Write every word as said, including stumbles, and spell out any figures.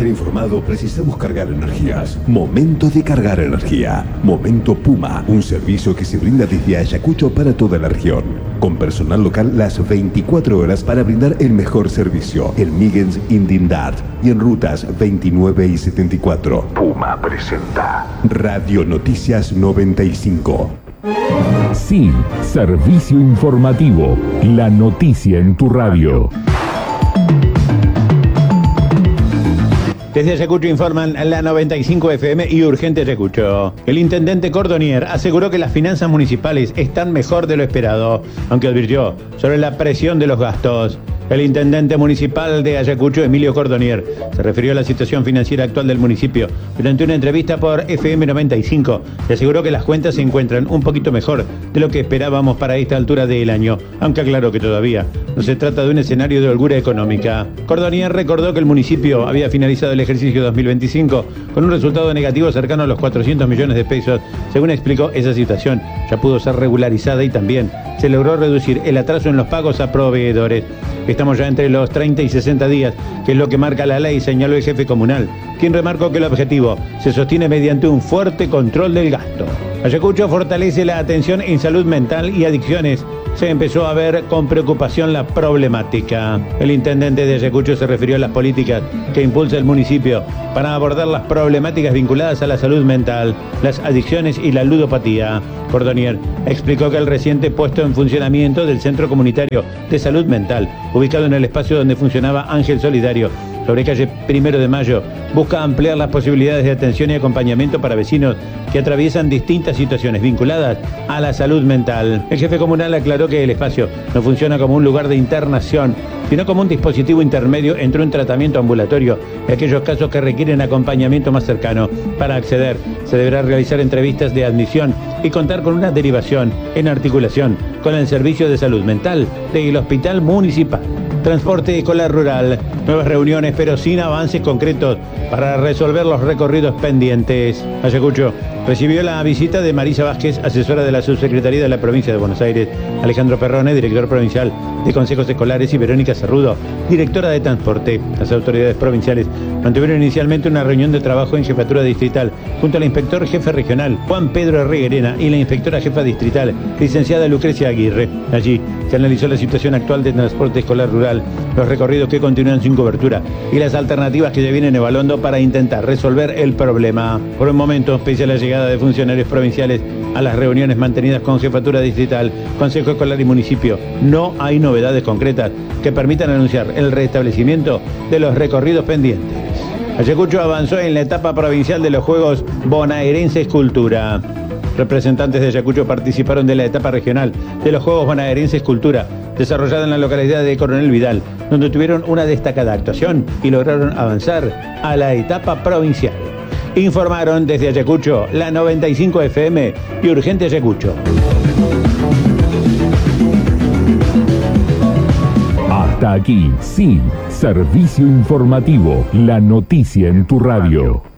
estar informado, precisamos cargar energías. Momento de cargar energía. Momento Puma, un servicio que se brinda desde Ayacucho para toda la región. Con personal local las veinticuatro horas para brindar el mejor servicio. En Migens Indindart y en rutas veintinueve y setenta y cuatro. Puma presenta Radio Noticias noventa y cinco. Sí, servicio informativo. La noticia en tu radio. Desde Ayacucho informan la noventa y cinco F M y Urgente Ayacucho. El intendente Cordonier aseguró que las finanzas municipales están mejor de lo esperado, aunque advirtió sobre la presión de los gastos. El intendente municipal de Ayacucho, Emilio Cordonier, se refirió a la situación financiera actual del municipio durante una entrevista por F M noventa y cinco y aseguró que las cuentas se encuentran un poquito mejor de lo que esperábamos para esta altura del año, aunque aclaró que todavía no se trata de un escenario de holgura económica. Cordonier recordó que el municipio había finalizado el ejercicio dos mil veinticinco con un resultado negativo cercano a los cuatrocientos millones de pesos. Según explicó, esa situación ya pudo ser regularizada y también se logró reducir el atraso en los pagos a proveedores. Estamos ya entre los treinta y sesenta días, que es lo que marca la ley, señaló el jefe comunal, quien remarcó que el objetivo se sostiene mediante un fuerte control del gasto. Ayacucho fortalece la atención en salud mental y adicciones. Se empezó a ver con preocupación la problemática. El intendente de Ayacucho se refirió a las políticas que impulsa el municipio para abordar las problemáticas vinculadas a la salud mental, las adicciones y la ludopatía. Cordonier explicó que el reciente puesto en funcionamiento del Centro Comunitario de Salud Mental, ubicado en el espacio donde funcionaba Ángel Solidario, sobre calle Primero de Mayo, busca ampliar las posibilidades de atención y acompañamiento para vecinos que atraviesan distintas situaciones vinculadas a la salud mental. El jefe comunal aclaró que el espacio no funciona como un lugar de internación, sino como un dispositivo intermedio entre un tratamiento ambulatorio y aquellos casos que requieren acompañamiento más cercano. Para acceder, se deberá realizar entrevistas de admisión y contar con una derivación en articulación con el Servicio de Salud Mental del Hospital Municipal. Transporte escolar rural, nuevas reuniones pero sin avances concretos para resolver los recorridos pendientes. Ayacucho recibió la visita de Marisa Vázquez, asesora de la Subsecretaría de la Provincia de Buenos Aires, Alejandro Perrone, director provincial de Consejos Escolares, y Verónica Cerrudo, directora de Transporte. Las autoridades provinciales mantuvieron inicialmente una reunión de trabajo en jefatura distrital junto al inspector jefe regional Juan Pedro Reguerena y la inspectora jefa distrital, licenciada Lucrecia Aguirre. Allí se analizó la situación actual de transporte escolar rural, los recorridos que continúan sin cobertura y las alternativas que se vienen evaluando para intentar resolver el problema. Por el momento, pese a la llegada de funcionarios provinciales a las reuniones mantenidas con jefatura distrital, Consejo Escolar y municipio, no hay novedades concretas que permitan anunciar el restablecimiento de los recorridos pendientes. Ayacucho avanzó en la etapa provincial de los Juegos Bonaerenses Cultura. Representantes de Ayacucho participaron de la etapa regional de los Juegos Bonaerenses Cultura, desarrollada en la localidad de Coronel Vidal, donde tuvieron una destacada actuación y lograron avanzar a la etapa provincial. Informaron desde Ayacucho la noventa y cinco F M y Urgente Ayacucho. Hasta aquí, sí, servicio informativo, la noticia en tu radio.